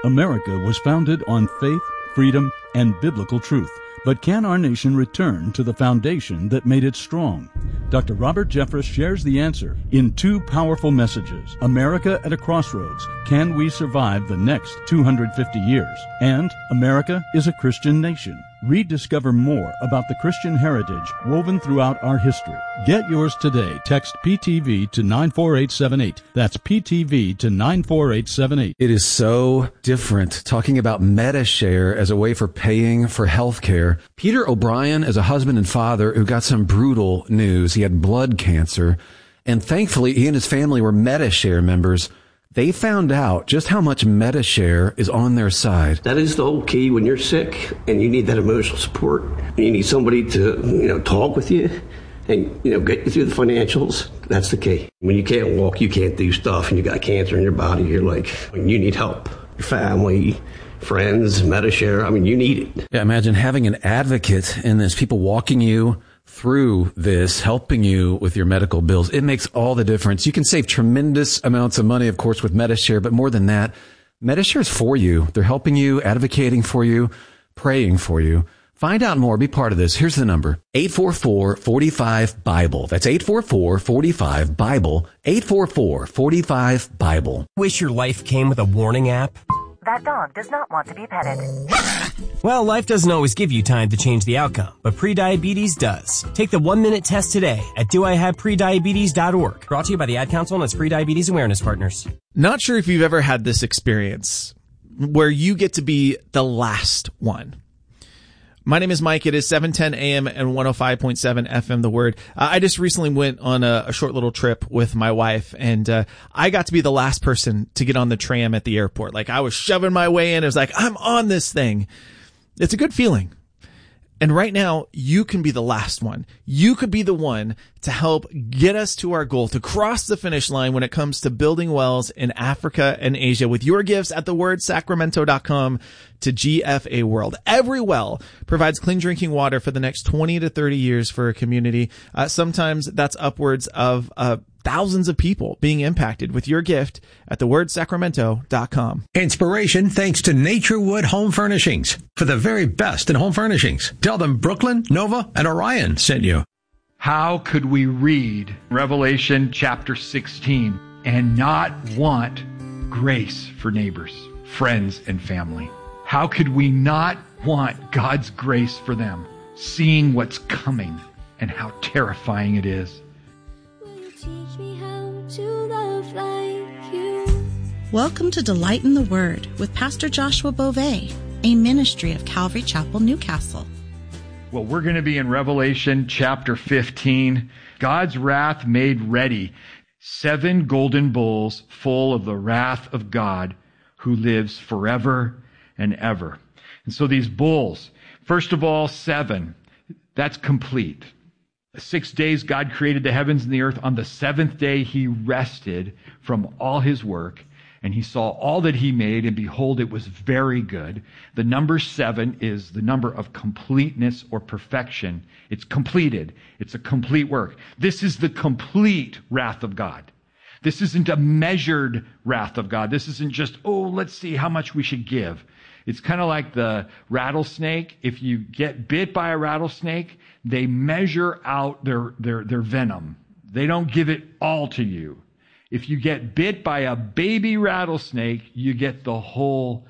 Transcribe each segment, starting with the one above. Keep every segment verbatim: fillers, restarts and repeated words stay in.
America was founded on faith, freedom, and biblical truth. But can our nation return to the foundation that made it strong? Doctor Robert Jeffress shares the answer in two powerful messages. America at a Crossroads. Can we survive the next two hundred fifty years? And America is a Christian nation. Rediscover more about the Christian heritage woven throughout our history. Get yours today. Text P T V to nine four eight seven eight. That's P T V to nine four eight seven eight. It is so different talking about Medi-Share as a way for paying for health care. Peter O'Brien is a husband and father who got some brutal news. He had blood cancer, and thankfully he and his family were Medi-Share members. They found out just how much Medi-Share is on their side. That is the whole key when you're sick and you need that emotional support. You need somebody to, you know, talk with you and, you know, get you through the financials. That's the key. When you can't walk, you can't do stuff, and you got cancer in your body, you're like, you need help. Your family, friends, Medi-Share, I mean, you need it. Yeah, imagine having an advocate in this, people walking you through this, helping you with your medical bills. It makes all the difference. You can save tremendous amounts of money, of course, with Medi-Share, but more than that, Medi-Share is for you. They're helping you, advocating for you, praying for you. Find out more. Be part of this. Here's the number. eight four four, four five, BIBLE. That's eight four four, four five, BIBLE. eight four four, four five, BIBLE. Wish your life came with a warning app? That dog does not want to be petted. Well, life doesn't always give you time to change the outcome, but prediabetes does. Take the one-minute test today at do I have prediabetes dot org. Brought to you by the Ad Council and its Prediabetes Awareness Partners. Not sure if you've ever had this experience where you get to be the last one. My name is Mike. It is seven ten a.m. and one oh five point seven F M, The Word. Uh, I just recently went on a, a short little trip with my wife, and uh, I got to be the last person to get on the tram at the airport. Like, I was shoving my way in. It was like, I'm on this thing. It's a good feeling. And right now, you can be the last one. You could be the one to help get us to our goal, to cross the finish line when it comes to building wells in Africa and Asia with your gifts at the word sacramento dot com to G F A World. Every well provides clean drinking water for the next twenty to thirty years for a community. Uh, sometimes that's upwards of uh, thousands of people being impacted with your gift at the word sacramento dot com. Inspiration thanks to Naturewood Home Furnishings. For the very best in home furnishings, tell them Brooklyn, Nova, and Orion sent you. How could we read Revelation chapter sixteen and not want grace for neighbors, friends, and family? How could we not want God's grace for them, seeing what's coming and how terrifying it is? Teach me how to love like you. Welcome to Delight in the Word with Pastor Joshua Beauvais, a ministry of Calvary Chapel, Newcastle. Well, we're going to be in Revelation chapter fifteen, God's wrath made ready. Seven golden bowls full of the wrath of God who lives forever and ever. And so these bowls, first of all, seven, that's complete. Six days God created the heavens and the earth. On the seventh day he rested from all his work, and he saw all that he made, and behold, it was very good. The number seven is the number of completeness or perfection. It's completed. It's a complete work. This is the complete wrath of God. This isn't a measured wrath of God. This isn't just, oh, let's see how much we should give. It's kind of like the rattlesnake. If you get bit by a rattlesnake, they measure out their, their, their venom. They don't give it all to you. If you get bit by a baby rattlesnake, you get the whole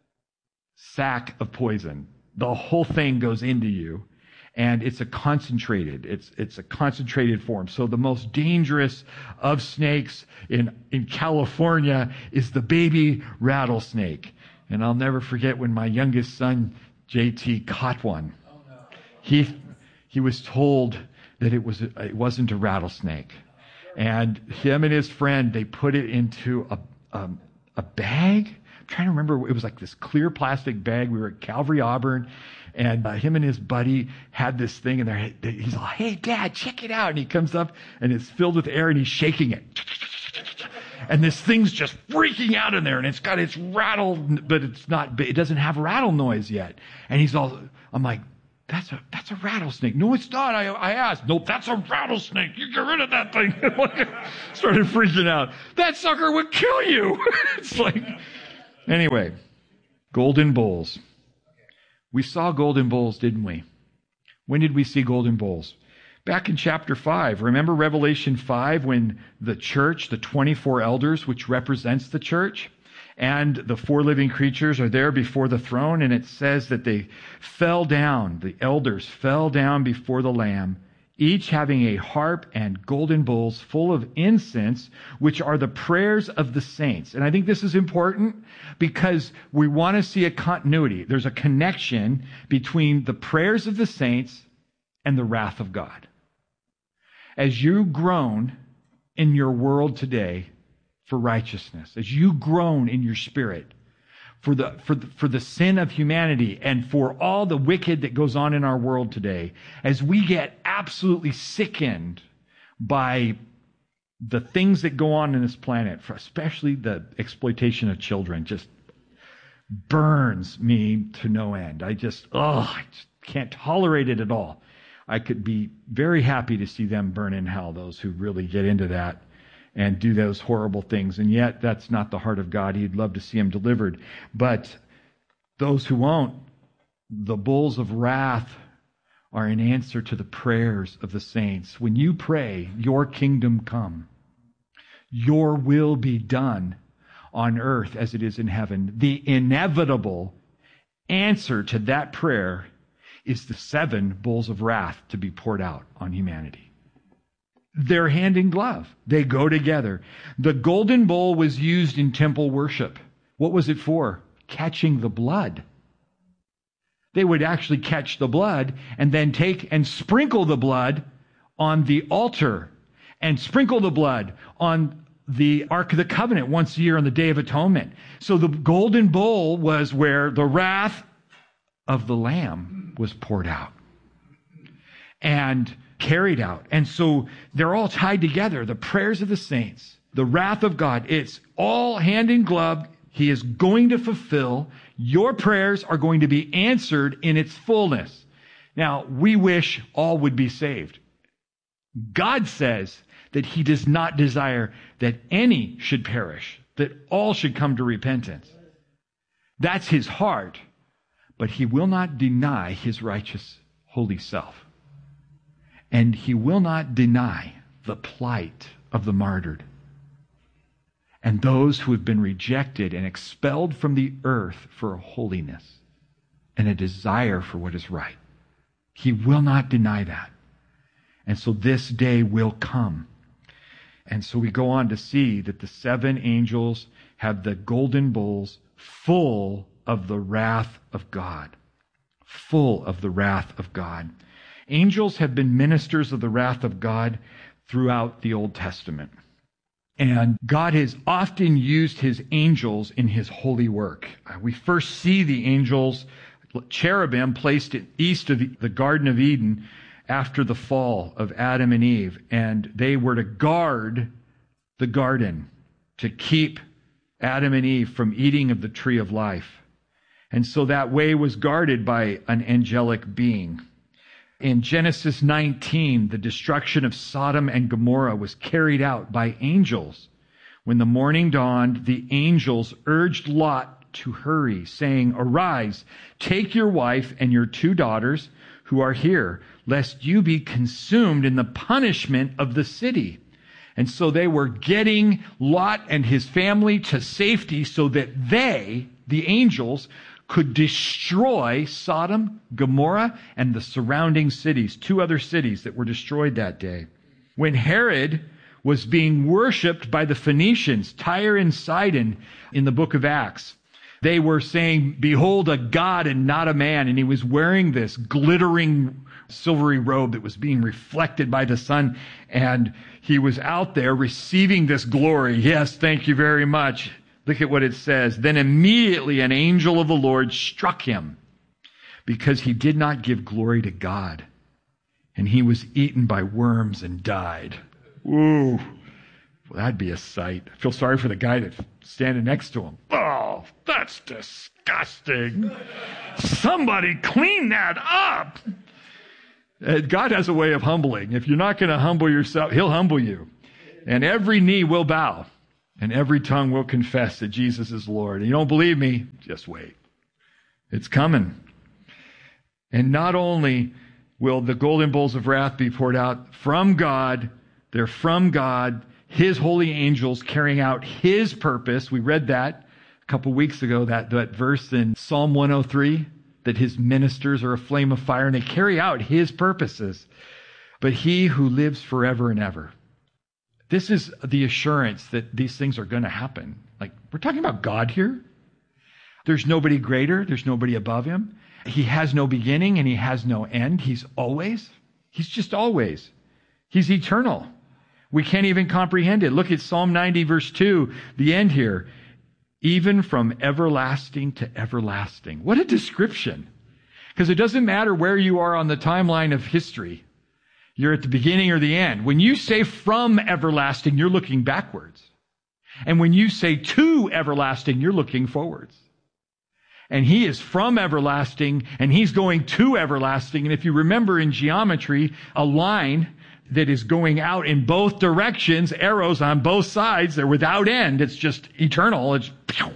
sack of poison. The whole thing goes into you. And it's a concentrated, it's it's a concentrated form. So the most dangerous of snakes in, in California is the baby rattlesnake. And I'll never forget when my youngest son, J T, caught one. Oh, no. He he was told that it was it wasn't a rattlesnake. And him and his friend, they put it into a um, a bag. I'm trying to remember, it was like this clear plastic bag. We were at Calvary Auburn, and uh, him and his buddy had this thing in there. He's like, "Hey, Dad, check it out." And he comes up, and it's filled with air, and he's shaking it. And this thing's just freaking out in there, and it's got its rattle, but it's not, it doesn't have rattle noise yet. And he's all, I'm like, that's a, that's a rattlesnake. No, it's not. I, I asked. Nope, that's a rattlesnake. You get rid of that thing. Started freaking out. That sucker would kill you. It's like, anyway, Golden bulls. We saw golden bulls, didn't we? When did we see golden bulls? Back in chapter five. Remember Revelation five when the church, the twenty-four elders, which represents the church, and the four living creatures are there before the throne, and it says that they fell down, the elders fell down before the Lamb, each having a harp and golden bowls full of incense, which are the prayers of the saints. And I think this is important because we want to see a continuity. There's a connection between the prayers of the saints and the wrath of God. As you groan in your world today for righteousness, as you groan in your spirit for the, for the, for the sin of humanity and for all the wicked that goes on in our world today, as we get absolutely sickened by the things that go on in this planet, for especially the exploitation of children, just burns me to no end. I just, oh, I just can't tolerate it at all. I could be very happy to see them burn in hell, those who really get into that and do those horrible things. And yet, that's not the heart of God. He'd love to see them delivered. But those who won't, the bulls of wrath are an answer to the prayers of the saints. When you pray, your kingdom come, your will be done on earth as it is in heaven. The inevitable answer to that prayer is the seven bulls of wrath to be poured out on humanity. They're hand in glove. They go together. The golden bowl was used in temple worship. What was it for? Catching the blood. They would actually catch the blood and then take and sprinkle the blood on the altar and sprinkle the blood on the Ark of the Covenant once a year on the Day of Atonement. So the golden bowl was where the wrath of the Lamb was poured out and carried out. And so they're all tied together. The prayers of the saints, the wrath of God, it's all hand in glove. He is going to fulfill. Your prayers are going to be answered in its fullness. Now, we wish all would be saved. God says that he does not desire that any should perish, that all should come to repentance. That's his heart. But he will not deny his righteous, holy self. And he will not deny the plight of the martyred and those who have been rejected and expelled from the earth for a holiness and a desire for what is right. He will not deny that. And so this day will come. And so we go on to see that the seven angels have the golden bowls full of the wrath of God. Full of the wrath of God. Angels have been ministers of the wrath of God throughout the Old Testament. And God has often used his angels in his holy work. We first see the angels, cherubim, placed east of the Garden of Eden after the fall of Adam and Eve. And they were to guard the garden, to keep Adam and Eve from eating of the tree of life. And so that way was guarded by an angelic being. In Genesis nineteen, the destruction of Sodom and Gomorrah was carried out by angels. When the morning dawned, the angels urged Lot to hurry, saying, "Arise, take your wife and your two daughters who are here, lest you be consumed in the punishment of the city." And so they were getting Lot and his family to safety so that they, the angels, could destroy Sodom, Gomorrah, and the surrounding cities, two other cities that were destroyed that day. When Herod was being worshipped by the Phoenicians, Tyre and Sidon, in the book of Acts, they were saying, "Behold a god and not a man," and he was wearing this glittering silvery robe that was being reflected by the sun, and he was out there receiving this glory. Yes, thank you very much. Look at what it says. Then immediately an angel of the Lord struck him because he did not give glory to God. And he was eaten by worms and died. Ooh, well, that'd be a sight. I feel sorry for the guy that's standing next to him. Oh, that's disgusting. Somebody clean that up. God has a way of humbling. If you're not going to humble yourself, he'll humble you. And every knee will bow. And every tongue will confess that Jesus is Lord. And you don't believe me? Just wait. It's coming. And not only will the golden bowls of wrath be poured out from God, they're from God, His holy angels carrying out His purpose. We read that a couple weeks ago, that, that verse in Psalm one oh three, that His ministers are a flame of fire and they carry out His purposes. But He who lives forever and ever. This is the assurance that these things are going to happen. Like, we're talking about God here. There's nobody greater. There's nobody above Him. He has no beginning and He has no end. He's always. He's just always. He's eternal. We can't even comprehend it. Look at Psalm ninety, verse two, the end here. Even from everlasting to everlasting. What a description. Because it doesn't matter where you are on the timeline of history. You're at the beginning or the end. When you say from everlasting, you're looking backwards. And when you say to everlasting, you're looking forwards. And He is from everlasting, and He's going to everlasting. And if you remember in geometry, a line that is going out in both directions, arrows on both sides, they're without end. It's just eternal. It's,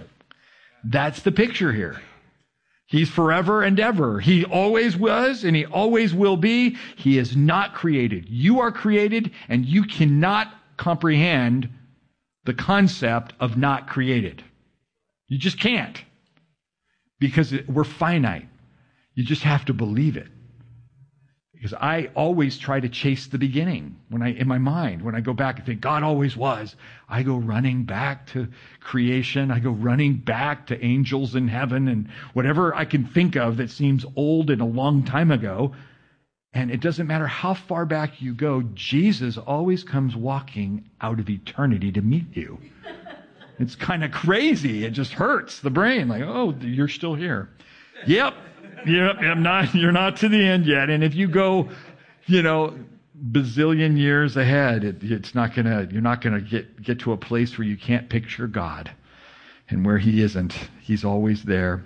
that's the picture here. He's forever and ever. He always was, and He always will be. He is not created. You are created, and you cannot comprehend the concept of not created. You just can't. Because we're finite. You just have to believe it. Because I always try to chase the beginning. When I, in my mind, when I go back and think, God always was, I go running back to creation. I go running back to angels in heaven and whatever I can think of that seems old and a long time ago. And it doesn't matter how far back you go, Jesus always comes walking out of eternity to meet you. It's kind of crazy. It just hurts the brain. Like, oh, you're still here. Yep. Yep. I'm not, you're not to the end yet. And if you go, you know, bazillion years ahead, it, it's not going to, you're not going to get, get to a place where you can't picture God. And where He isn't, He's always there.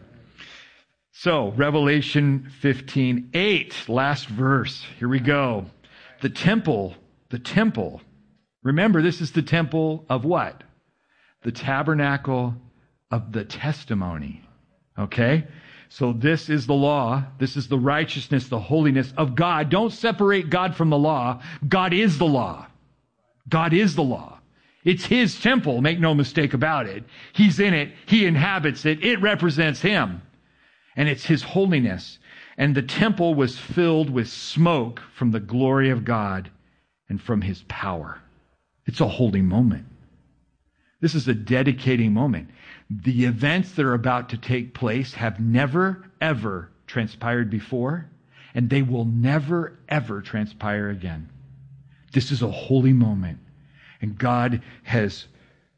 So, Revelation fifteen eight, last verse. Here we go. The temple, the temple. Remember, this is the temple of what? The tabernacle of the testimony. Okay? So this is the law. This is the righteousness, the holiness of God. Don't separate God from the law. God is the law. God is the law. It's His temple. Make no mistake about it. He's in it. He inhabits it. It represents Him. And it's His holiness. And the temple was filled with smoke from the glory of God and from His power. It's a holy moment. This is a dedicating moment. The events that are about to take place have never, ever transpired before, and they will never, ever transpire again. This is a holy moment, and God has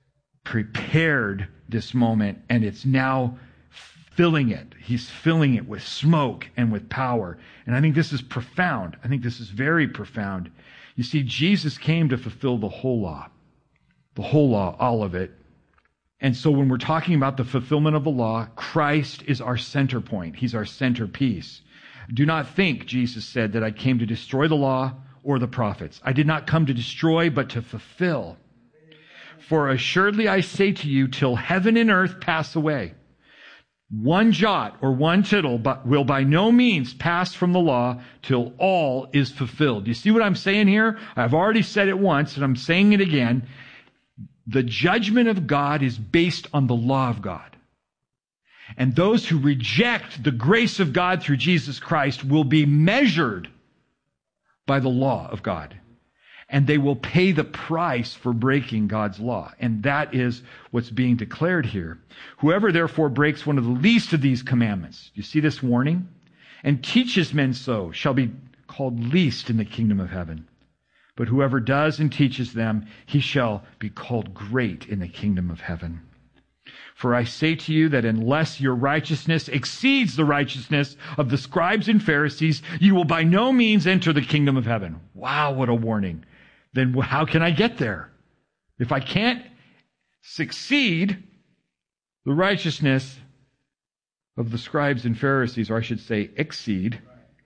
prepared this moment, and it's now filling it. He's filling it with smoke and with power. And I think this is profound. I think this is very profound. You see, Jesus came to fulfill the whole law. The whole law, all of it. And so when we're talking about the fulfillment of the law, Christ is our center point. He's our centerpiece. Do not think, Jesus said, that I came to destroy the law or the prophets. I did not come to destroy, but to fulfill. For assuredly I say to you, till heaven and earth pass away, one jot or one tittle but will by no means pass from the law till all is fulfilled. You see what I'm saying here? I've already said it once, and I'm saying it again. The judgment of God is based on the law of God. And those who reject the grace of God through Jesus Christ will be measured by the law of God. And they will pay the price for breaking God's law. And that is what's being declared here. Whoever therefore breaks one of the least of these commandments, you see this warning? And teaches men so shall be called least in the kingdom of heaven. But whoever does and teaches them, he shall be called great in the kingdom of heaven. For I say to you that unless your righteousness exceeds the righteousness of the scribes and Pharisees, you will by no means enter the kingdom of heaven. Wow, what a warning. Then how can I get there? If I can't succeed the righteousness of the scribes and Pharisees, or I should say exceed,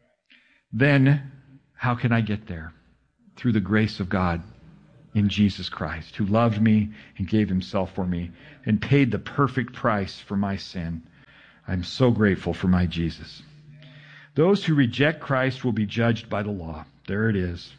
then how can I get there? Through the grace of God in Jesus Christ, who loved me and gave himself for me and paid the perfect price for my sin. I'm so grateful for my Jesus. Those who reject Christ will be judged by the law. There it is.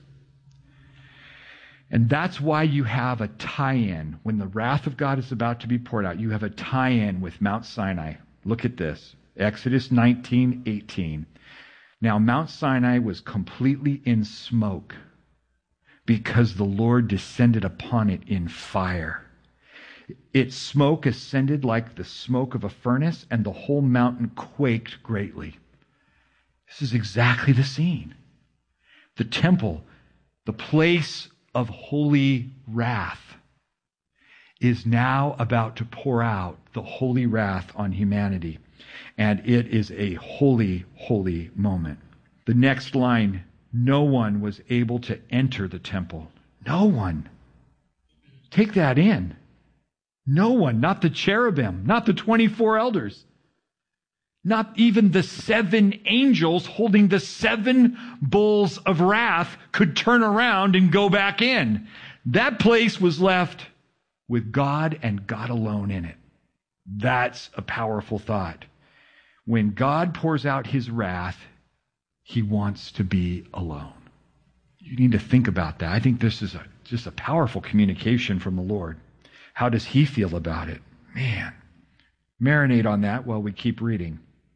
And that's why you have a tie-in. When the wrath of God is about to be poured out, you have a tie-in with Mount Sinai. Look at this. Exodus nineteen eighteen. Now Mount Sinai was completely in smoke because the Lord descended upon it in fire. Its smoke ascended like the smoke of a furnace, and the whole mountain quaked greatly. This is exactly the scene. The temple, the place of holy wrath, is now about to pour out the holy wrath on humanity. And it is a holy, holy moment. The next line, no one was able to enter the temple. No one. Take that in. No one, not the cherubim, not the twenty-four elders, not even the seven angels holding the seven bowls of wrath could turn around and go back in. That place was left with God and God alone in it. That's a powerful thought. When God pours out his wrath, he wants to be alone. You need to think about that. I think this is a, just a powerful communication from the Lord. How does he feel about it? Man, marinate on that while we keep reading.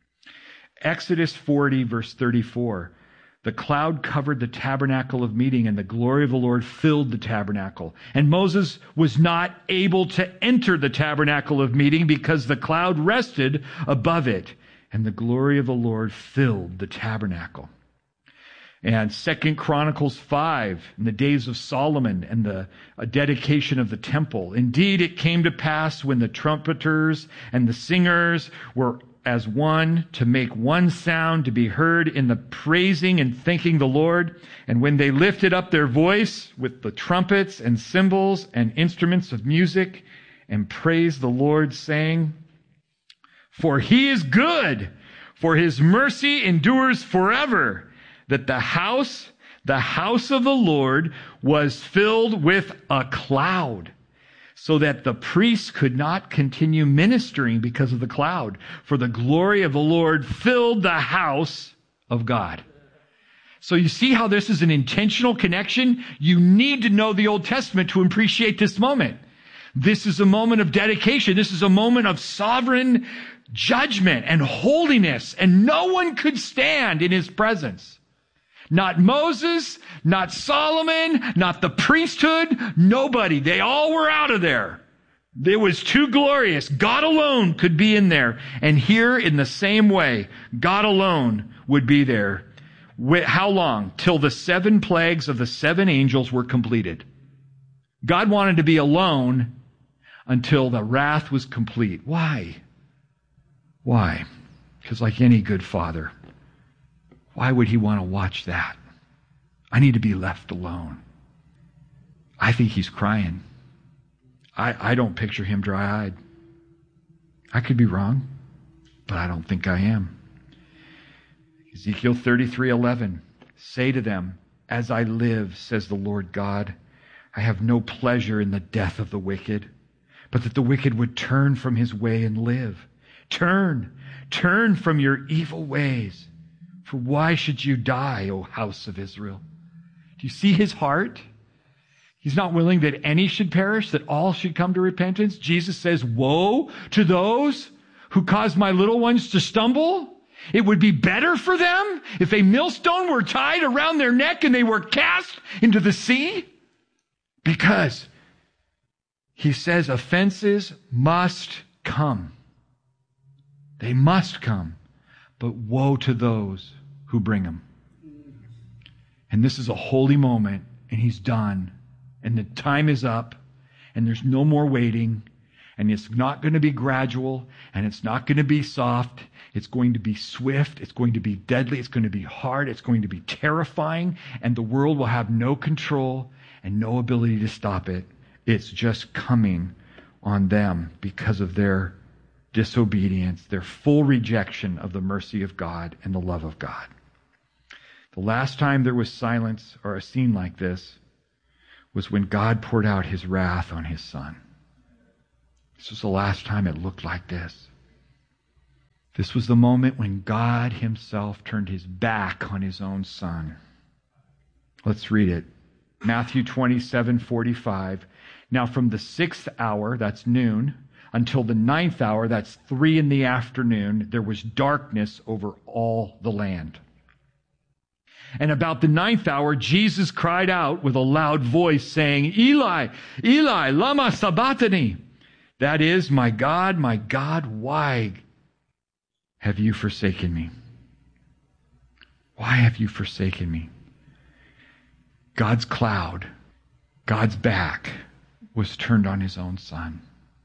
Exodus forty, verse thirty-four. The cloud covered the tabernacle of meeting, and the glory of the Lord filled the tabernacle. And Moses was not able to enter the tabernacle of meeting because the cloud rested above it, and the glory of the Lord filled the tabernacle. And Second Chronicles five, in the days of Solomon and the dedication of the temple. Indeed, it came to pass when the trumpeters and the singers were as one to make one sound to be heard in the praising and thanking the Lord. And when they lifted up their voice with the trumpets and cymbals and instruments of music and praised the Lord, saying, for he is good, for his mercy endures forever. That the house, the house of the Lord was filled with a cloud, so that the priests could not continue ministering because of the cloud. For the glory of the Lord filled the house of God. So you see how this is an intentional connection? You need to know the Old Testament to appreciate this moment. This is a moment of dedication. This is a moment of sovereign judgment and holiness, and no one could stand in his presence. Not Moses, not Solomon, not the priesthood, nobody. They all were out of there. It was too glorious. God alone could be in there. And here, in the same way, God alone would be there. How long? Till the seven plagues of the seven angels were completed. God wanted to be alone until the wrath was complete. Why? Why? Because like any good father, why would he want to watch that? I need to be left alone. I think he's crying. I, I don't picture him dry-eyed. I could be wrong, but I don't think I am. Ezekiel thirty-three eleven. Say to them, as I live, says the Lord God, I have no pleasure in the death of the wicked, but that the wicked would turn from his way and live. Turn, turn from your evil ways. For why should you die, O house of Israel? Do you see his heart? He's not willing that any should perish, that all should come to repentance. Jesus says, woe to those who cause my little ones to stumble. It would be better for them if a millstone were tied around their neck and they were cast into the sea. Because he says offenses must come. They must come. But woe to those who bring them. And this is a holy moment, and he's done. And the time is up, and there's no more waiting. And it's not going to be gradual, and it's not going to be soft. It's going to be swift. It's going to be deadly. It's going to be hard. It's going to be terrifying. And the world will have no control and no ability to stop it. It's just coming on them because of their disobedience, their full rejection of the mercy of God and the love of God. The last time there was silence or a scene like this was when God poured out his wrath on his son. This was the last time it looked like this. This was the moment when God himself turned his back on his own son. Let's read it. Matthew twenty-seven forty-five. Now from the sixth hour, that's noon, until the ninth hour, that's three in the afternoon, there was darkness over all the land. And about the ninth hour, Jesus cried out with a loud voice, saying, Eli, Eli, lama sabachthani. That is, my God, my God, why have you forsaken me? Why have you forsaken me? God's cloud, God's back was turned on his own son.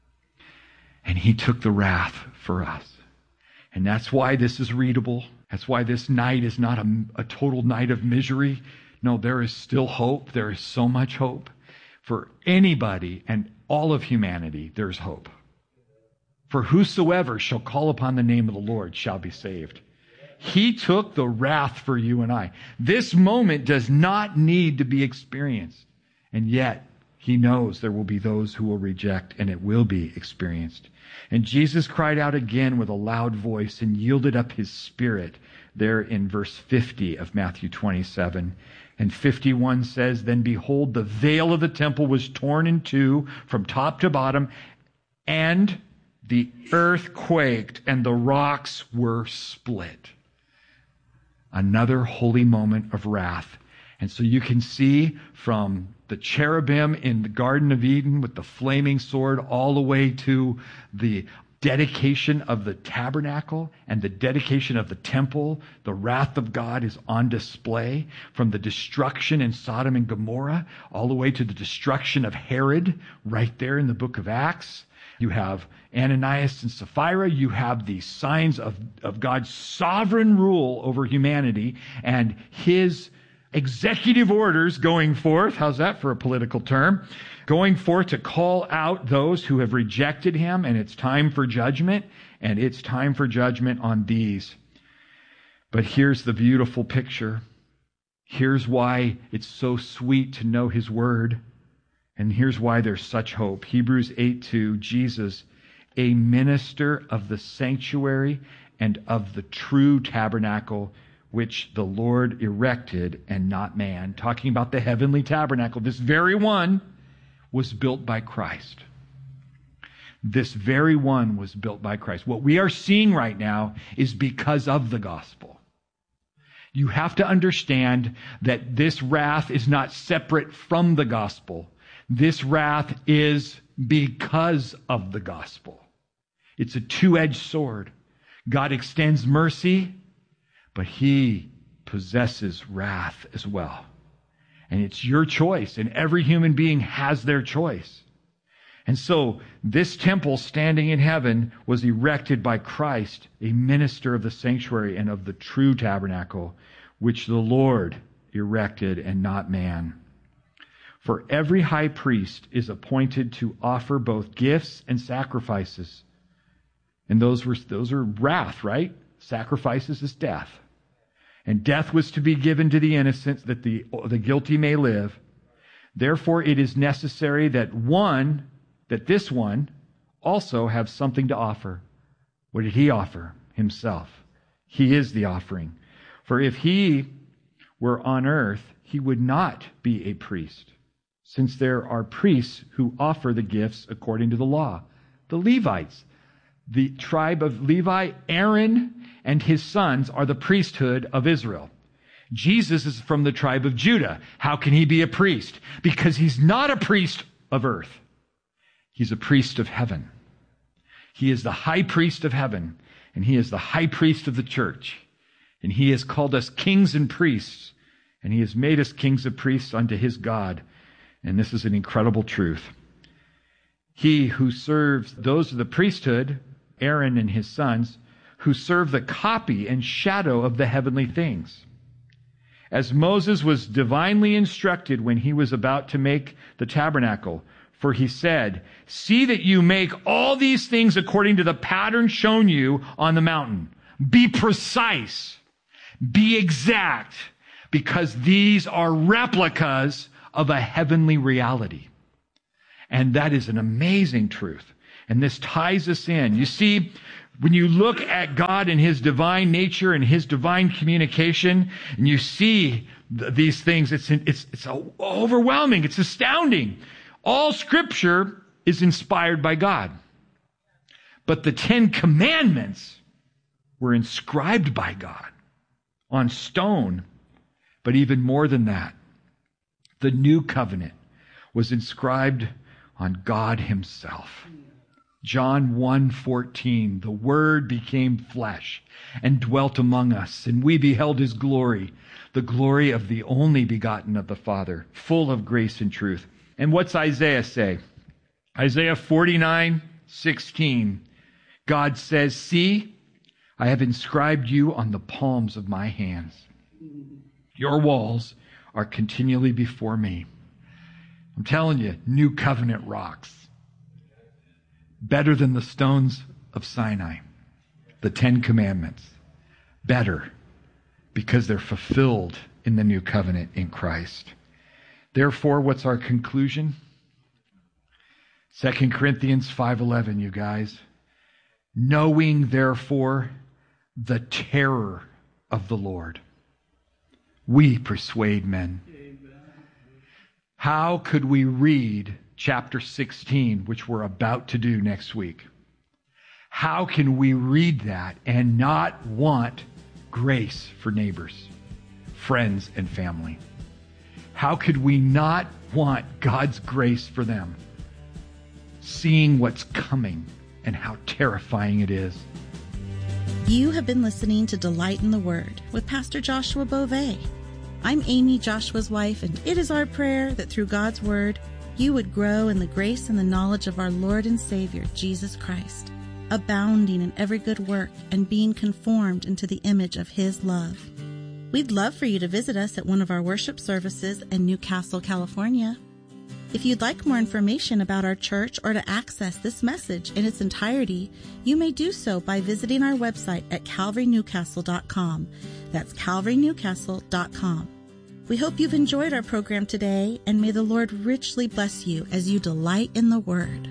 And he took the wrath for us. And that's why this is readable. That's why this night is not a, a total night of misery. No, there is still hope. There is so much hope. For anybody and all of humanity, there's hope. For whosoever shall call upon the name of the Lord shall be saved. He took the wrath for you and I. This moment does not need to be experienced. And yet, he knows there will be those who will reject, and it will be experienced. And Jesus cried out again with a loud voice and yielded up his spirit, there in verse fifty of Matthew twenty-seven. And fifty-one says, Then behold, the veil of the temple was torn in two from top to bottom, and the earth quaked, and the rocks were split. Another holy moment of wrath. And so you can see from the cherubim in the Garden of Eden with the flaming sword all the way to the dedication of the tabernacle and the dedication of the temple, the wrath of God is on display. From the destruction in Sodom and Gomorrah all the way to the destruction of Herod right there in the book of Acts. You have Ananias and Sapphira. You have the signs of, of God's sovereign rule over humanity and his executive orders going forth. How's that for a political term? Going forth to call out those who have rejected him, and it's time for judgment, and it's time for judgment on these. But here's the beautiful picture. Here's why it's so sweet to know his word. And here's why there's such hope. Hebrews eight two, Jesus, a minister of the sanctuary and of the true tabernacle, which the Lord erected and not man. Talking about the heavenly tabernacle. This very one was built by Christ. This very one was built by Christ. What we are seeing right now is because of the gospel. You have to understand that this wrath is not separate from the gospel. This wrath is because of the gospel. It's a two-edged sword. God extends mercy, but he possesses wrath as well. And it's your choice, and every human being has their choice. And so this temple standing in heaven was erected by Christ, a minister of the sanctuary and of the true tabernacle, which the Lord erected and not man. For every high priest is appointed to offer both gifts and sacrifices. And those were those are wrath, right? Sacrifices is death. And death was to be given to the innocent that the, the guilty may live. Therefore, it is necessary that one, that this one, also have something to offer. What did he offer? Himself. He is the offering. For if he were on earth, he would not be a priest, since there are priests who offer the gifts according to the law. The Levites, the tribe of Levi, Aaron and his sons are the priesthood of Israel. Jesus is from the tribe of Judah. How can he be a priest? Because he's not a priest of earth. He's a priest of heaven. He is the high priest of heaven, and he is the high priest of the church. And he has called us kings and priests, and he has made us kings and priests unto his God. And this is an incredible truth. He who serves those of the priesthood, Aaron and his sons, who serve the copy and shadow of the heavenly things. As Moses was divinely instructed when he was about to make the tabernacle, for he said, "See that you make all these things according to the pattern shown you on the mountain. Be precise, be exact, because these are replicas of a heavenly reality." And that is an amazing truth. And this ties us in. You see, When you look at God and his divine nature and his divine communication, and you see th- these things, it's, it's, it's overwhelming. It's astounding. All scripture is inspired by God. But the Ten Commandments were inscribed by God on stone. But even more than that, the new covenant was inscribed on God himself. John one fourteen, the Word became flesh and dwelt among us, and we beheld his glory, the glory of the only begotten of the Father, full of grace and truth. And what's Isaiah say? Isaiah forty-nine sixteen, God says, see, I have inscribed you on the palms of my hands. Your walls are continually before me. I'm telling you, new covenant rocks. Better than the stones of Sinai, the Ten Commandments. Better because they're fulfilled in the new covenant in Christ. Therefore, what's our conclusion? Second Corinthians five eleven, you guys. Knowing, therefore, the terror of the Lord, we persuade men. How could we read chapter sixteen, which we're about to do next week? How can we read that and not want grace for neighbors, friends, and family? How could we not want God's grace for them, seeing what's coming and how terrifying it is? You have been listening to Delight in the Word with Pastor Joshua Beauvais. I'm Amy, Joshua's wife, and it is our prayer that through God's Word, you would grow in the grace and the knowledge of our Lord and Savior, Jesus Christ, abounding in every good work and being conformed into the image of his love. We'd love for you to visit us at one of our worship services in Newcastle, California. If you'd like more information about our church or to access this message in its entirety, you may do so by visiting our website at calvary newcastle dot com. That's calvary newcastle dot com. We hope you've enjoyed our program today, and may the Lord richly bless you as you delight in the Word.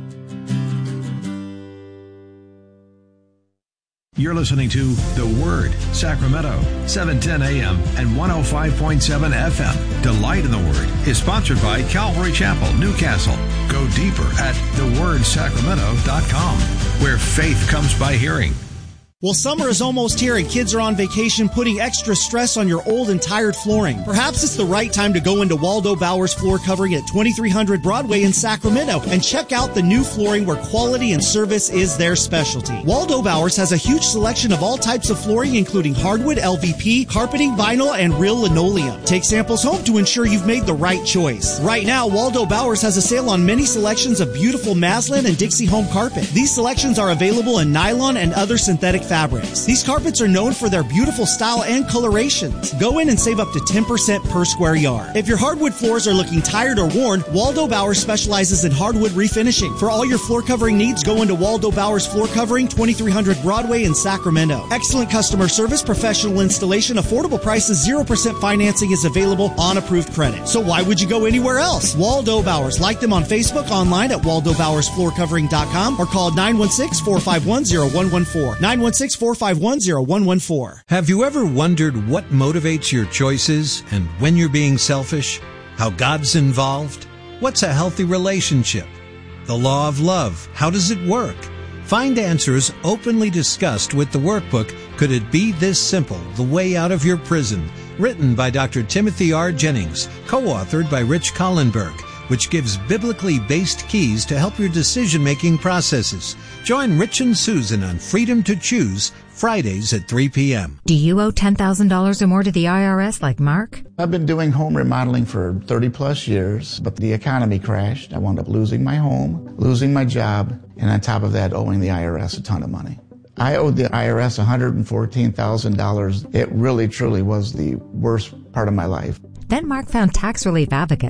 You're listening to The Word, Sacramento, seven ten a.m. and one oh five point seven F M. Delight in the Word is sponsored by Calvary Chapel, Newcastle. Go deeper at the word sacramento dot com, where faith comes by hearing. Well, summer is almost here and kids are on vacation, putting extra stress on your old and tired flooring. Perhaps it's the right time to go into Waldo Bowers Floor Covering at twenty-three hundred Broadway in Sacramento and check out the new flooring where quality and service is their specialty. Waldo Bowers has a huge selection of all types of flooring, including hardwood, L V P, carpeting, vinyl, and real linoleum. Take samples home to ensure you've made the right choice. Right now, Waldo Bowers has a sale on many selections of beautiful Maslin and Dixie Home carpet. These selections are available in nylon and other synthetic fabrics. These carpets are known for their beautiful style and colorations. Go in and save up to ten percent per square yard. If your hardwood floors are looking tired or worn, Waldo Bowers specializes in hardwood refinishing. For all your floor covering needs, go into Waldo Bowers Floor Covering, twenty-three hundred Broadway in Sacramento. Excellent customer service, professional installation, affordable prices, zero percent financing is available on approved credit. So why would you go anywhere else? Waldo Bowers. Like them on Facebook, online at waldo bowers floor covering dot com, or call nine one six, four five one, zero one one four. nine one six, four five one, zero one one four. Have you ever wondered what motivates your choices and when you're being selfish? How God's involved? What's a healthy relationship? The law of love. How does it work? Find answers openly discussed with the workbook, Could It Be This Simple? The Way Out of Your Prison, written by Doctor Timothy R. Jennings, co-authored by Rich Collenberg, which gives biblically based keys to help your decision-making processes. Join Rich and Susan on Freedom to Choose, Fridays at three p.m. Do you owe ten thousand dollars or more to the I R S like Mark? I've been doing home remodeling for thirty plus years, but the economy crashed. I wound up losing my home, losing my job, and on top of that, owing the I R S a ton of money. I owed the I R S one hundred fourteen thousand dollars. It really, truly was the worst part of my life. Then Mark found Tax Relief Advocates.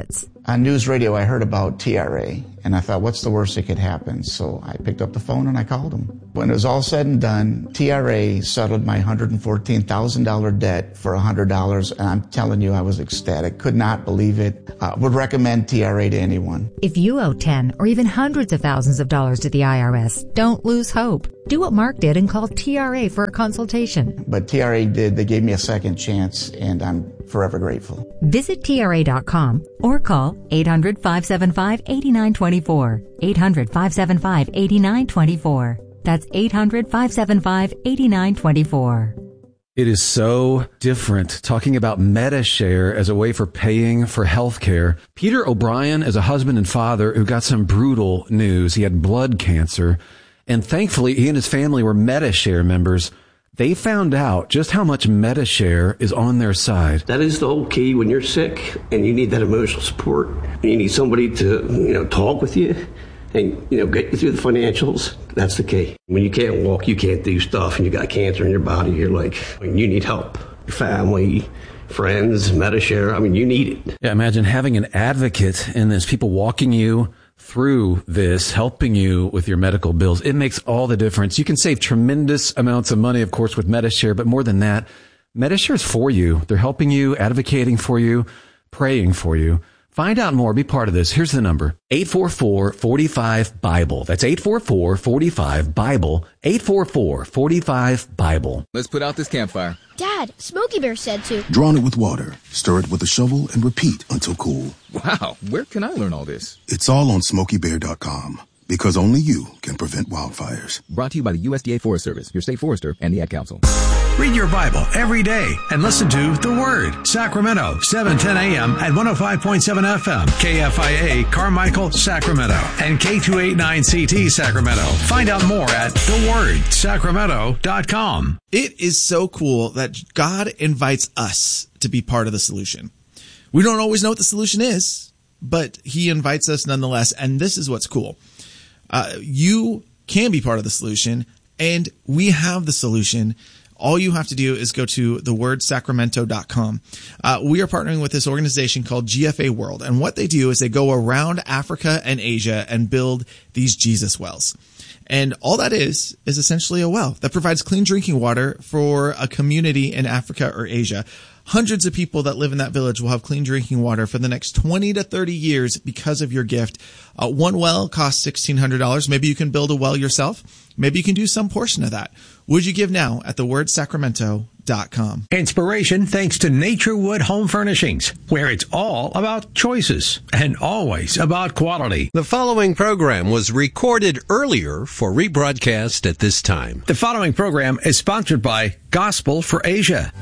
On news radio, I heard about T R A, and I thought, what's the worst that could happen? So I picked up the phone and I called them. When it was all said and done, T R A settled my one hundred fourteen thousand dollars debt for one hundred dollars, and I'm telling you, I was ecstatic. Could not believe it. Uh, would recommend T R A to anyone. If you owe ten or even hundreds of thousands of dollars to the I R S, don't lose hope. Do what Mark did and call T R A for a consultation. But T R A did. They gave me a second chance, and I'm forever grateful. Visit T R A dot com or call eight hundred, five seven five, eight nine two four. eight hundred, five seven five, eight nine two four. That's eight hundred, five seven five, eight nine two four. It is so different talking about MediShare as a way for paying for health care. Peter O'Brien is a husband and father who got some brutal news. He had blood cancer, and thankfully he and his family were MediShare members. They found out just how much MediShare is on their side. That is the whole key when you're sick and you need that emotional support. And you need somebody to, you know, talk with you and, you know, get you through the financials. That's the key. When you can't walk, you can't do stuff, and you got cancer in your body, you're like, I mean, you need help. Your family, friends, MediShare, I mean, you need it. Yeah, imagine having an advocate in this, people walking you through this, helping you with your medical bills. It makes all the difference. You can save tremendous amounts of money, of course, with MediShare, but more than that, MediShare is for you. They're helping you, advocating for you, praying for you. Find out more. Be part of this. Here's the number. eight four four, four five, BIBLE. That's eight four four, four five, BIBLE. eight four four, four five, BIBLE. Let's put out this campfire. Dad, Smokey Bear said to. Drown it with water. Stir it with a shovel and repeat until cool. Wow. Where can I learn all this? It's all on Smokey Bear dot com. Because only you can prevent wildfires. Brought to you by the U S D A Forest Service, your state forester, and the Ad Council. Read your Bible every day and listen to The Word. Sacramento, seven ten a.m. at one oh five point seven F M. K F I A, Carmichael, Sacramento. And K two eighty-nine C T, Sacramento. Find out more at the word sacramento dot com. It is so cool that God invites us to be part of the solution. We don't always know what the solution is, but he invites us nonetheless. And this is what's cool. Uh, you can be part of the solution, and we have the solution. All you have to do is go to the word sacramento dot com. Uh, we are partnering with this organization called G F A World, and what they do is they go around Africa and Asia and build these Jesus wells. And all that is, is essentially a well that provides clean drinking water for a community in Africa or Asia. Hundreds of people that live in that village will have clean drinking water for the next twenty to thirty years because of your gift. Uh, one well costs sixteen hundred dollars. Maybe you can build a well yourself. Maybe you can do some portion of that. Would you give now at the word sacramento dot com? Inspiration thanks to Naturewood Home Furnishings, where it's all about choices and always about quality. The following program was recorded earlier for rebroadcast at this time. The following program is sponsored by Gospel for Asia.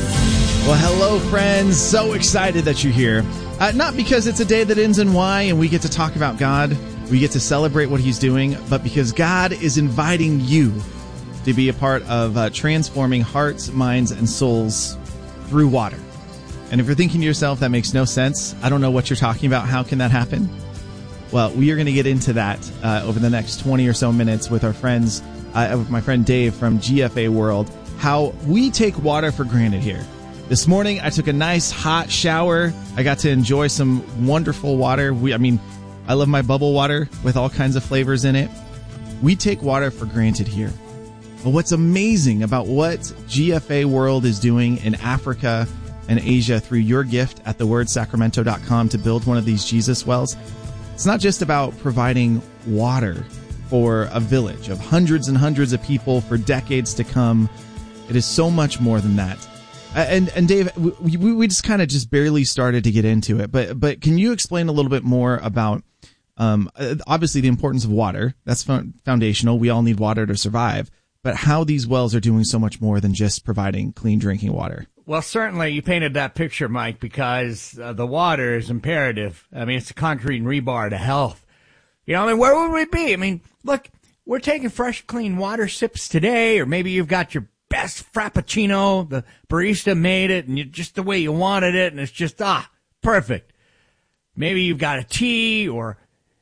Well, hello, friends. So excited that you're here. Uh, not because it's a day that ends in Y and we get to talk about God, we get to celebrate what he's doing, but because God is inviting you to be a part of uh, transforming hearts, minds, and souls through water. And if you're thinking to yourself, that makes no sense, I don't know what you're talking about, how can that happen? Well, we are going to get into that uh, over the next twenty or so minutes with our friends, uh, with my friend Dave from G F A World, how we take water for granted here. This morning, I took a nice hot shower. I got to enjoy some wonderful water. We, I mean, I love my bubble water with all kinds of flavors in it. We take water for granted here. But what's amazing about what G F A World is doing in Africa and Asia through your gift at the word sacramento dot com to build one of these Jesus wells, it's not just about providing water for a village of hundreds and hundreds of people for decades to come. It is so much more than that. And and Dave, we we just kind of just barely started to get into it, but but can you explain a little bit more about um obviously the importance of water? That's foundational. We all need water to survive, but how these wells are doing so much more than just providing clean drinking water. Well, certainly you painted that picture, Mike, because uh, the water is imperative. I mean, it's the concrete and rebar to health. You know, I mean, where would we be? I mean, look, we're taking fresh, clean water sips today, or maybe you've got your best frappuccino, the barista made it, and you just the way you wanted it, and it's just, ah, perfect. Maybe you've got a tea or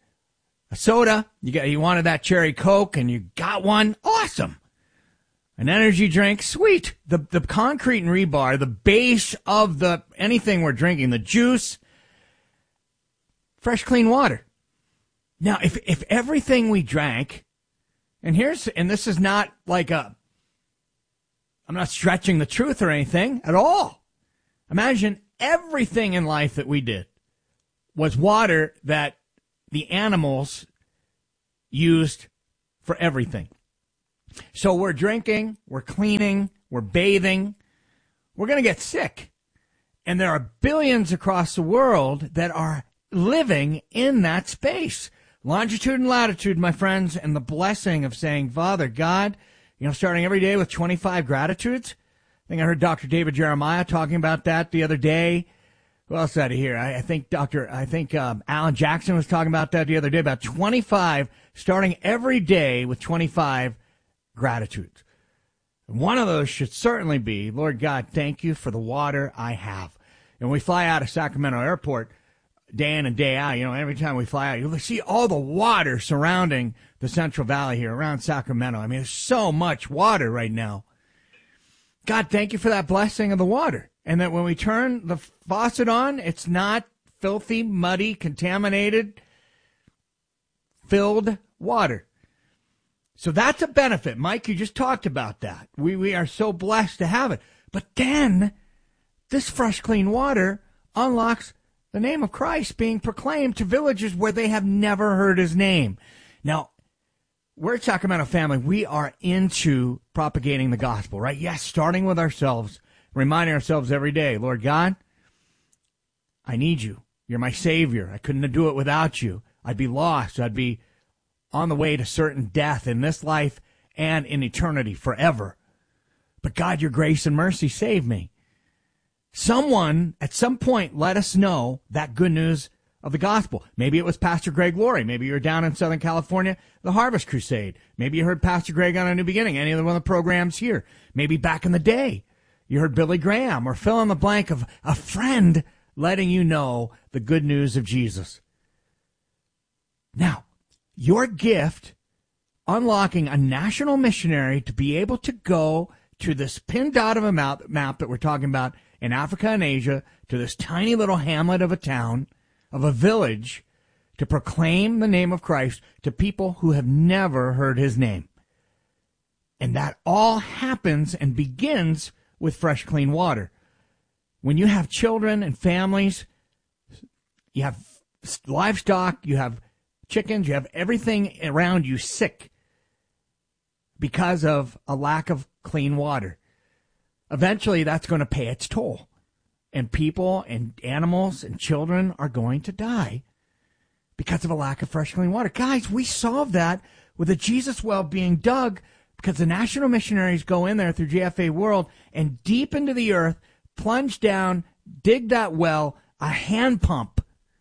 a soda. You got you wanted that cherry Coke, and you got one. Awesome. An energy drink, sweet. The the concrete and rebar, the base of the anything we're drinking, the juice, fresh, clean water. Now, if if everything we drank, and here's, and this is not like a, I'm not stretching the truth or anything at all. Imagine everything in life that we did was water that the animals used for everything. So we're drinking, we're cleaning, we're bathing, we're going to get sick. And there are billions across the world that are living in that space. Longitude and latitude, my friends, and the blessing of saying, Father God, you know, starting every day with twenty-five gratitudes. I think I heard Doctor David Jeremiah talking about that the other day. Who else out of here? I, I think Doctor I think um, Alan Jackson was talking about that the other day, about twenty-five, starting every day with twenty-five gratitudes. And one of those should certainly be, Lord God, thank you for the water I have. And when we fly out of Sacramento Airport, day in and day out, you know, every time we fly out, you'll see all the water surrounding the Central Valley here around Sacramento. I mean, there's so much water right now. God, thank you for that blessing of the water. And that when we turn the faucet on, it's not filthy, muddy, contaminated, filled water. So that's a benefit. Mike, you just talked about that. We we are so blessed to have it. But then this fresh, clean water unlocks the name of Christ being proclaimed to villages where they have never heard his name. Now, we're at Sacramento Family. We are into propagating the gospel, right? Yes, starting with ourselves, reminding ourselves every day, Lord God, I need you. You're my Savior. I couldn't do it without you. I'd be lost. I'd be on the way to certain death in this life and in eternity forever. But God, your grace and mercy save me. Someone at some point let us know that good news of the gospel. Maybe it was Pastor Greg Laurie. Maybe you were down in Southern California, the Harvest Crusade. Maybe you heard Pastor Greg on A New Beginning, any of one of the programs here. Maybe back in the day, you heard Billy Graham, or fill in the blank of a friend letting you know the good news of Jesus. Now, your gift, unlocking a national missionary to be able to go to this pin dot of a map, map that we're talking about in Africa and Asia, to this tiny little hamlet of a town, of a village, to proclaim the name of Christ to people who have never heard his name. And that all happens and begins with fresh, clean water. When you have children and families, you have livestock, you have chickens, you have everything around you sick because of a lack of clean water. Eventually, that's going to pay its toll. And people and animals and children are going to die because of a lack of fresh, clean water. Guys, we solved that with a Jesus well being dug because the national missionaries go in there through J F A World and deep into the earth, plunge down, dig that well, a hand pump.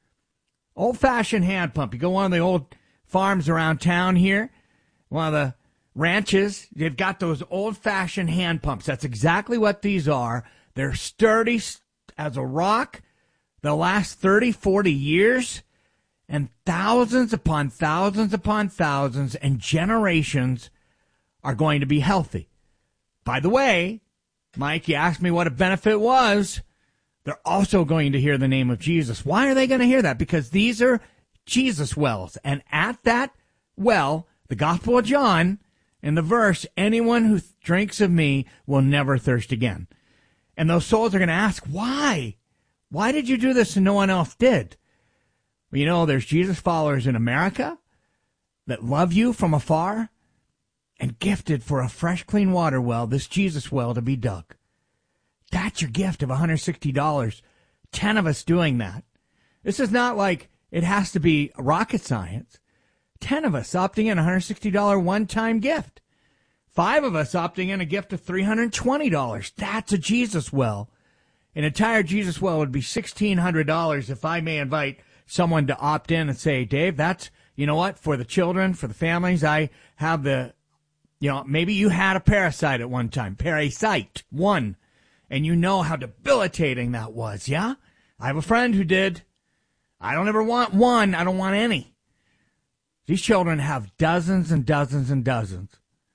Old-fashioned hand pump. You go one of the old farms around town here, one of the ranches, they've got those old-fashioned hand pumps. That's exactly what these are. They're sturdy as a rock. They'll last thirty, forty years, and thousands upon thousands upon thousands and generations are going to be healthy. By the way, Mike, you asked me what a benefit was. They're also going to hear the name of Jesus. Why are they going to hear that? Because these are Jesus wells. And at that well, the Gospel of John, in the verse, anyone who drinks of me will never thirst again. And those souls are going to ask, why? Why did you do this and no one else did? Well, you know, there's Jesus followers in America that love you from afar and gifted for a fresh, clean water well, this Jesus well, to be dug. That's your gift of one hundred sixty dollars. Ten of us doing that. This is not like it has to be rocket science. Ten of us opting in a one hundred sixty dollars one-time gift. Five of us opting in a gift of three hundred twenty dollars. That's a Jesus well. An entire Jesus well would be sixteen hundred dollars if I may invite someone to opt in and say, Dave, that's, you know what, for the children, for the families, I have the, you know, maybe you had a parasite at one time. Parasite, one. And you know how debilitating that was, yeah? I have a friend who did. I don't ever want one. I don't want any. These children have dozens and dozens and dozens.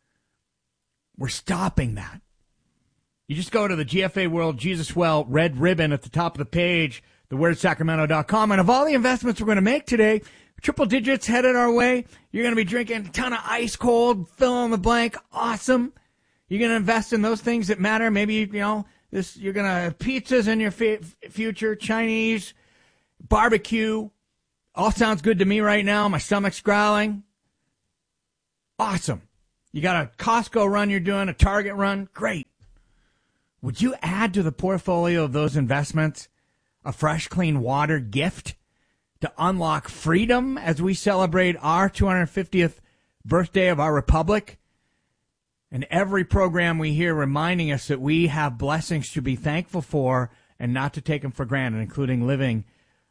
We're stopping that. You just go to the G F A World Jesus Well red ribbon at the top of the page. the word sacramento dot com. And of all the investments we're going to make today, triple digits headed our way. You're going to be drinking a ton of ice cold, fill in the blank, awesome. You're going to invest in those things that matter. Maybe, you know, this you're going to have pizzas in your f- future, Chinese, barbecue. All sounds good to me right now. My stomach's growling. Awesome. You got a Costco run you're doing, a Target run. Great. Would you add to the portfolio of those investments a fresh, clean water gift to unlock freedom as we celebrate our two hundred fiftieth birthday of our republic? And every program we hear reminding us that we have blessings to be thankful for and not to take them for granted, including living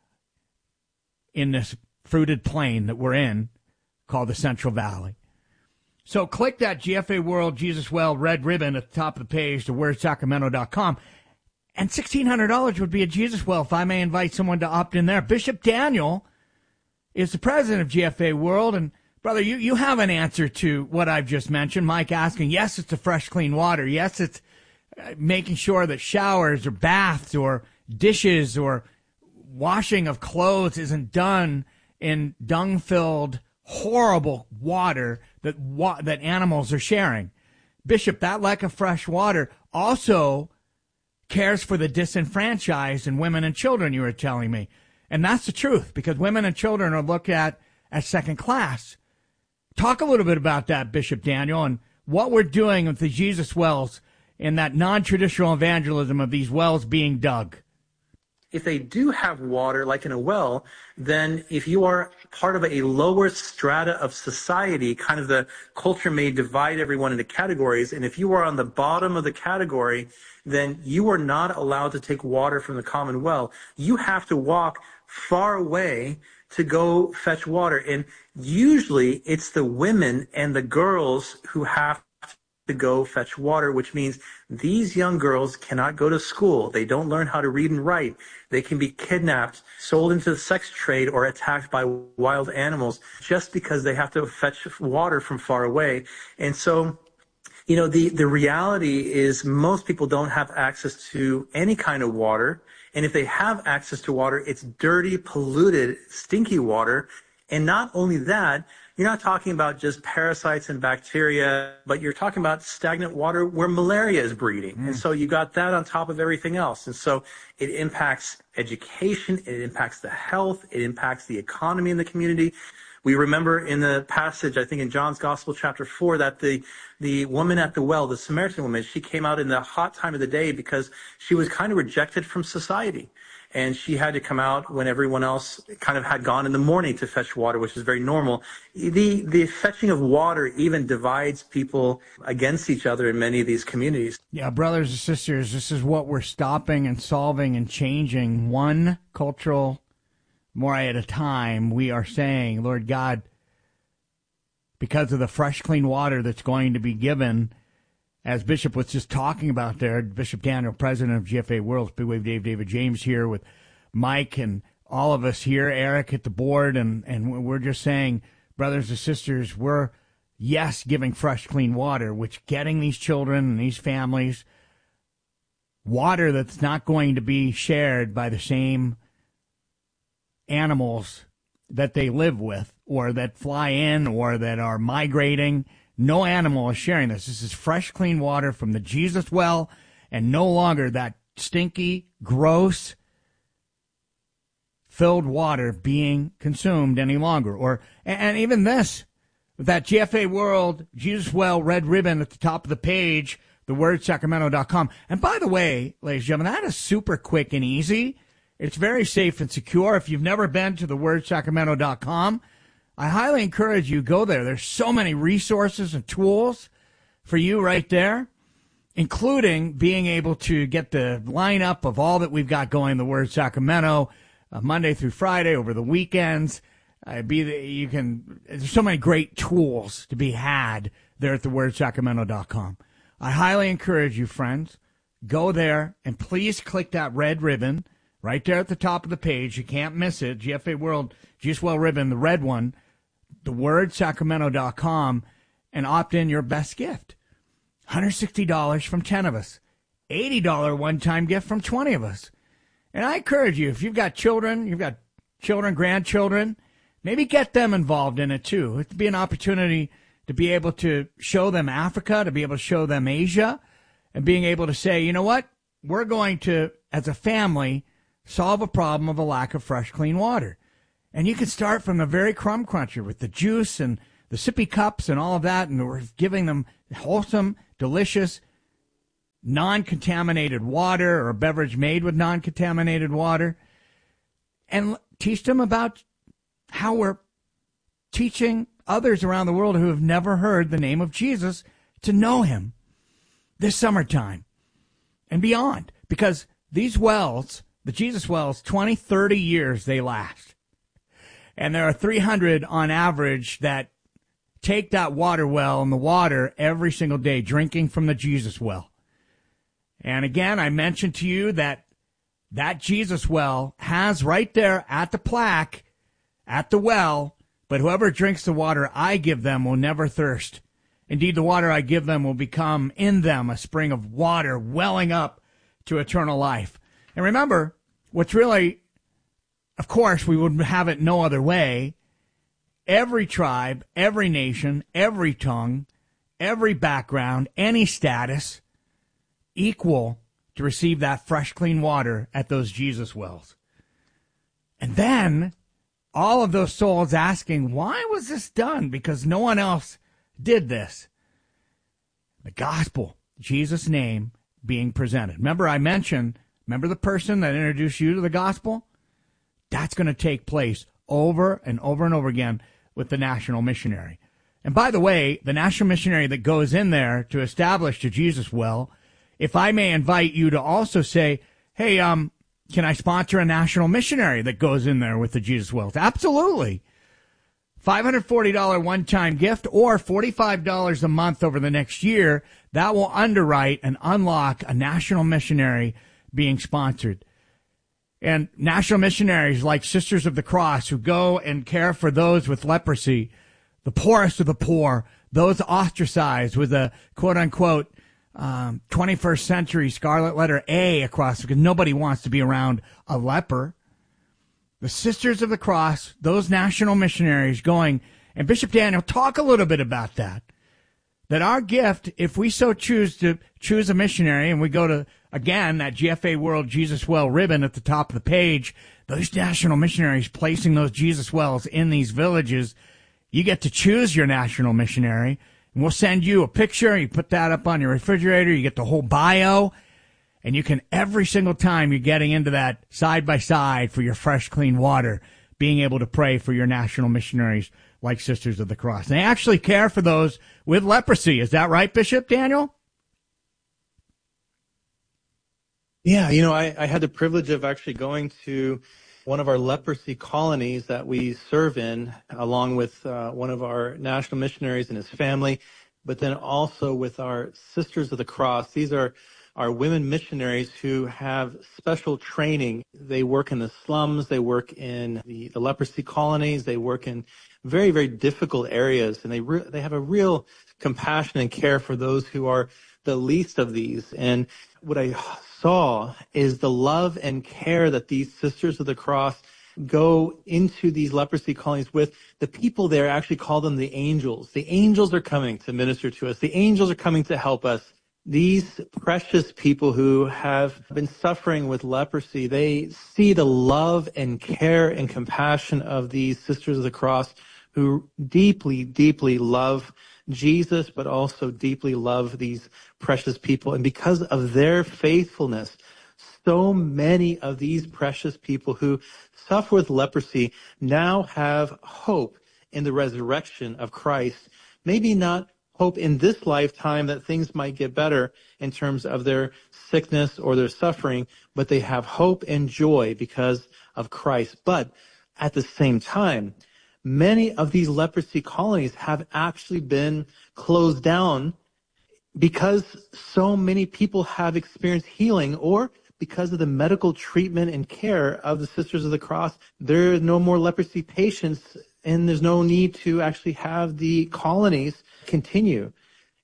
in this fruited plain that we're in called the Central Valley. So click that G F A World Jesus Well red ribbon at the top of the page to word sacramento dot com. And sixteen hundred dollars would be a Jesus Well if I may invite someone to opt in there. Bishop Daniel is the president of G F A World. And, brother, you, you have an answer to what I've just mentioned. Mike asking, yes, it's the fresh, clean water. Yes, it's making sure that showers or baths or dishes or washing of clothes isn't done in dung-filled, horrible water that wa- that animals are sharing. Bishop, that lack of fresh water also cares for the disenfranchised and women and children, you were telling me. And that's the truth, because women and children are looked at as second class. Talk a little bit about that, Bishop Daniel, and what we're doing with the Jesus Wells in that non-traditional evangelism of these wells being dug. If they do have water, like in a well, then if you are part of a lower strata of society, kind of the culture may divide everyone into categories, and if you are on the bottom of the category, then you are not allowed to take water from the common well. You have to walk far away to go fetch water. And usually it's the women and the girls who have to go fetch water, which means these young girls cannot go to school. They don't learn how to read and write. They can be kidnapped, sold into the sex trade, or attacked by wild animals just because they have to fetch water from far away. And so, you know, the, the reality is most people don't have access to any kind of water. And if they have access to water, it's dirty, polluted, stinky water. And not only that, you're not talking about just parasites and bacteria, but you're talking about stagnant water where malaria is breeding. Mm. And so you got that on top of everything else. And so it impacts education, it impacts the health, it impacts the economy in the community. We remember in the passage, I think in John's Gospel, chapter four, that the, the woman at the well, the Samaritan woman, she came out in the hot time of the day because she was kind of rejected from society. And she had to come out when everyone else kind of had gone in the morning to fetch water, which is very normal. The, the fetching of water even divides people against each other in many of these communities. Yeah, brothers and sisters, this is what we're stopping and solving and changing one cultural moray at a time. We are saying, Lord God, because of the fresh, clean water that's going to be given, as Bishop was just talking about there, Bishop Daniel, president of G F A World, Big Wave Dave, David James here with Mike and all of us here, Eric at the board, and, and we're just saying, brothers and sisters, we're, yes, giving fresh, clean water, which getting these children and these families water that's not going to be shared by the same animals that they live with or that fly in or that are migrating. No animal is sharing this. This is fresh, clean water from the Jesus Well, and no longer that stinky, gross, filled water being consumed any longer. Or and even this, that G F A World Jesus Well red ribbon at the top of the page, the word sacramento dot com. And by the way, ladies and gentlemen, that is super quick and easy. It's very safe and secure. If you've never been to the word sacramento dot com, I highly encourage you, go there. There's so many resources and tools for you right there, including being able to get the lineup of all that we've got going, the Word Sacramento, uh, Monday through Friday, over the weekends. Uh, be the, you can. There's so many great tools to be had there at the word sacramento dot com. I highly encourage you, friends, go there and please click that red ribbon right there at the top of the page. You can't miss it. G F A World, Jesus Well ribbon, the red one. the word sacramento dot com, and opt in your best gift. one hundred sixty dollars from ten of us. eighty dollars one-time gift from twenty of us. And I encourage you, if you've got children, you've got children, grandchildren, maybe get them involved in it too. It'd be an opportunity to be able to show them Africa, to be able to show them Asia, and being able to say, you know what, we're going to, as a family, solve a problem of a lack of fresh, clean water. And you can start from the very crumb cruncher with the juice and the sippy cups and all of that, and we're giving them wholesome, delicious, non-contaminated water or a beverage made with non-contaminated water, and teach them about how we're teaching others around the world who have never heard the name of Jesus to know him this summertime and beyond. Because these wells, the Jesus wells, twenty, thirty years they last. And there are three hundred on average that take that water well and the water every single day, drinking from the Jesus well. And again, I mentioned to you that that Jesus well has right there at the plaque, at the well, but whoever drinks the water I give them will never thirst. Indeed, the water I give them will become in them a spring of water welling up to eternal life. And remember, what's really, of course, we would have it no other way. Every tribe, every nation, every tongue, every background, any status, equal to receive that fresh, clean water at those Jesus wells. And then all of those souls asking, why was this done? Because no one else did this. The gospel, Jesus' name being presented. Remember I mentioned, remember the person that introduced you to the gospel? That's going to take place over and over and over again with the national missionary. And by the way, the national missionary that goes in there to establish the Jesus well, if I may invite you to also say, hey, um, can I sponsor a national missionary that goes in there with the Jesus wells? Absolutely. five hundred forty dollars one-time gift or forty-five dollars a month over the next year. That will underwrite and unlock a national missionary being sponsored. And national missionaries like Sisters of the Cross who go and care for those with leprosy, the poorest of the poor, those ostracized with a quote-unquote um, twenty-first century scarlet letter A across, because nobody wants to be around a leper. The Sisters of the Cross, those national missionaries going, and Bishop Daniel, talk a little bit about that. That our gift, if we so choose to choose a missionary, and we go to, again, that G F A World Jesus Well ribbon at the top of the page, those national missionaries placing those Jesus wells in these villages, you get to choose your national missionary, and we'll send you a picture, you put that up on your refrigerator, you get the whole bio, and you can, every single time you're getting into that side by side for your fresh, clean water, being able to pray for your national missionaries like Sisters of the Cross. And they actually care for those with leprosy. Is that right, Bishop Daniel? Yeah, you know, I, I had the privilege of actually going to one of our leprosy colonies that we serve in, along with uh, one of our national missionaries and his family, but then also with our Sisters of the Cross. These are are women missionaries who have special training. They work in the slums, they work in the, the leprosy colonies, they work in very, very difficult areas, and they re- they have a real compassion and care for those who are the least of these. And what I saw is the love and care that these Sisters of the Cross go into these leprosy colonies with. The people there actually call them the angels. The angels are coming to minister to us. The angels are coming to help us. These precious people who have been suffering with leprosy, they see the love and care and compassion of these Sisters of the Cross who deeply, deeply love Jesus, but also deeply love these precious people. And because of their faithfulness, so many of these precious people who suffer with leprosy now have hope in the resurrection of Christ. Maybe not hope in this lifetime that things might get better in terms of their sickness or their suffering, but they have hope and joy because of Christ. But at the same time, many of these leprosy colonies have actually been closed down because so many people have experienced healing, or because of the medical treatment and care of the Sisters of the Cross. There are no more leprosy patients, and there's no need to actually have the colonies continue.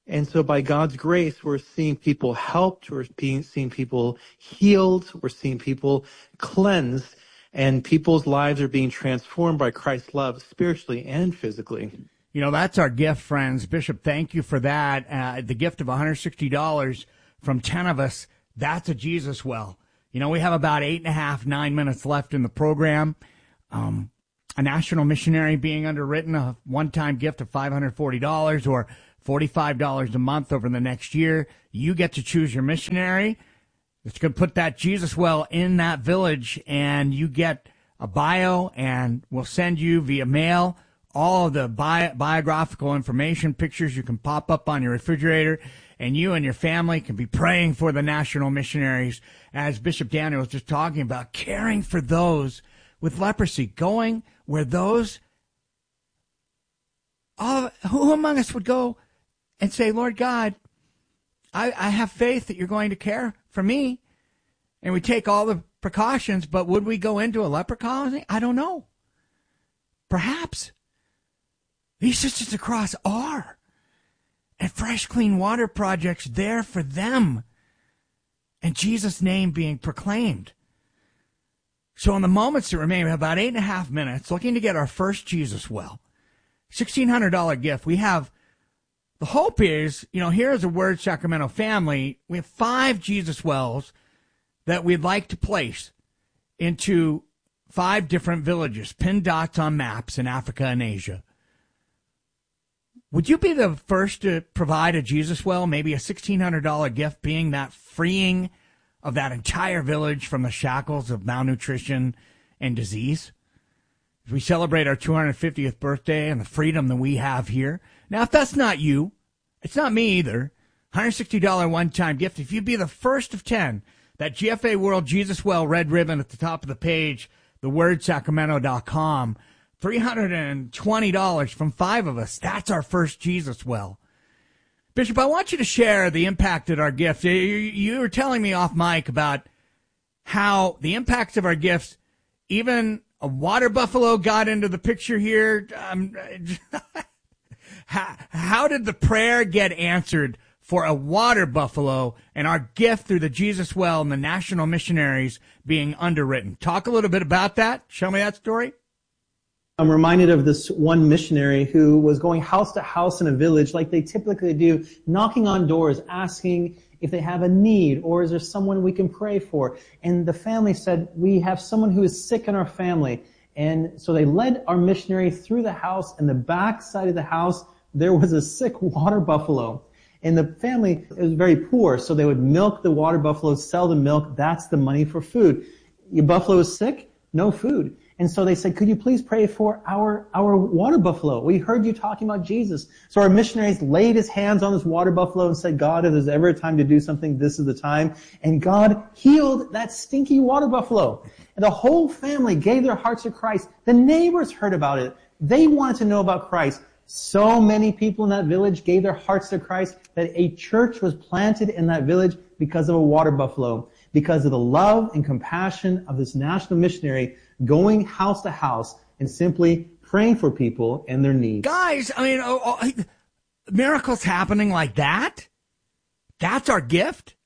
And so by God's grace, we're seeing people helped, we're being, seeing people healed, we're seeing people cleansed, and people's lives are being transformed by Christ's love spiritually and physically. You know, that's our gift, friends. Bishop, thank you for that. Uh, the gift of one hundred sixty dollars from ten of us, that's a Jesus well. You know, we have about eight and a half, nine minutes left in the program. Um, a national missionary being underwritten, a one-time gift of five hundred forty dollars or forty-five dollars a month over the next year. You get to choose your missionary. It's going to put that Jesus well in that village, and you get a bio, and we'll send you via mail all of the bi- biographical information, pictures you can pop up on your refrigerator, and you and your family can be praying for the national missionaries, as Bishop Daniel was just talking about, caring for those with leprosy, going where those, all, who among us would go and say, Lord God, I, I have faith that you're going to care for me, and we take all the precautions, but would we go into a leper colony? I don't know. Perhaps. These Sisters of the Cross are. And Fresh Clean Water Project's there for them. And Jesus' name being proclaimed. So in the moments that remain, we have about eight and a half minutes, looking to get our first Jesus well. sixteen hundred dollars gift. We have, the hope is, you know, here as a Word Sacramento family, we have five Jesus wells that we'd like to place into five different villages, pinned dots on maps in Africa and Asia. Would you be the first to provide a Jesus well, maybe a sixteen hundred dollars gift being that freeing of that entire village from the shackles of malnutrition and disease? As we celebrate our two hundred fiftieth birthday and the freedom that we have here. Now, if that's not you, it's not me either. one hundred sixty dollars one-time gift. If you'd be the first of ten, that G F A World Jesus Well red ribbon at the top of the page, the word sacramento dot com, three hundred twenty dollars from five of us. That's our first Jesus well. Bishop, I want you to share the impact of our gift. You, you were telling me off mic about how the impacts of our gifts, even a water buffalo got into the picture here. Um, how, how did the prayer get answered for a water buffalo and our gift through the Jesus Well and the national missionaries being underwritten? Talk a little bit about that. Show me that story. I'm reminded of this one missionary who was going house to house in a village like they typically do, knocking on doors, asking if they have a need or is there someone we can pray for. And the family said, we have someone who is sick in our family. And so they led our missionary through the house. In the back side of the house, there was a sick water buffalo. And the family was very poor, so they would milk the water buffalo, sell the milk. That's the money for food. Your buffalo is sick? No food. And so they said, could you please pray for our, our water buffalo? We heard you talking about Jesus. So our missionaries laid his hands on this water buffalo and said, God, if there's ever a time to do something, this is the time. And God healed that stinky water buffalo. And the whole family gave their hearts to Christ. The neighbors heard about it. They wanted to know about Christ. So many people in that village gave their hearts to Christ that a church was planted in that village because of a water buffalo, because of the love and compassion of this national missionary going house to house and simply praying for people and their needs. Guys, I mean, oh, oh, miracles happening like that? That's our gift?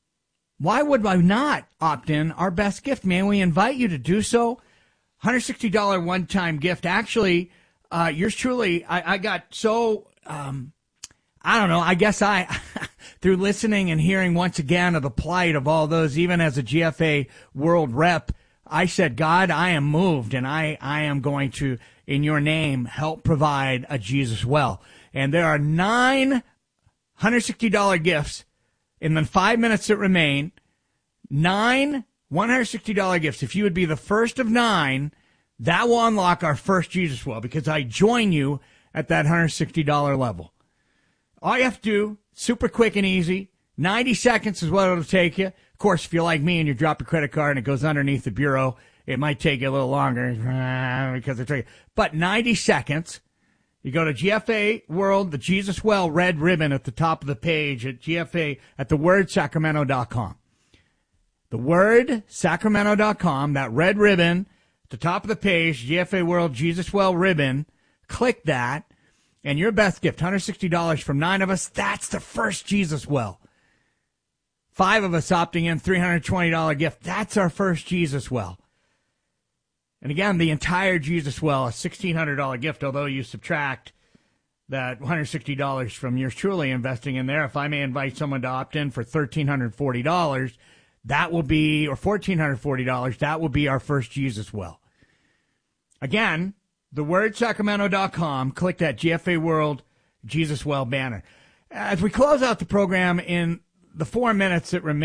Why would I not opt in our best gift? May we invite you to do so? one hundred sixty dollars one-time gift. Actually, uh, yours truly, I, I got so, um, I don't know, I guess I, through listening and hearing once again of the plight of all those, even as a G F A World rep, I said, God, I am moved, and I, I am going to, in your name, help provide a Jesus well. And there are nine one hundred sixty dollars gifts in the five minutes that remain. Nine one hundred sixty dollars gifts. If you would be the first of nine, that will unlock our first Jesus well, because I join you at that one hundred sixty dollars level. All you have to do, super quick and easy, ninety seconds is what it'll take you. Of course, if you're like me and you drop your credit card and it goes underneath the bureau, it might take you a little longer because it's tricky. But ninety seconds, you go to G F A World, the Jesus Well red ribbon at the top of the page at G F A, at the word sacramento dot com. The word sacramento dot com, that red ribbon at the top of the page, G F A World Jesus Well ribbon, click that. And your best gift, one hundred sixty dollars from nine of us, that's the first Jesus Well. Five of us opting in, three hundred twenty dollars gift, that's our first Jesus Well. And again, the entire Jesus Well, a sixteen hundred dollars gift, although you subtract that one hundred sixty dollars from yours truly investing in there. If I may invite someone to opt in for one thousand three hundred forty dollars, that will be, or one thousand four hundred forty dollars, that will be our first Jesus Well. Again, the word sacramento dot com, click that G F A World Jesus Well banner. As we close out the program in the four minutes that remain,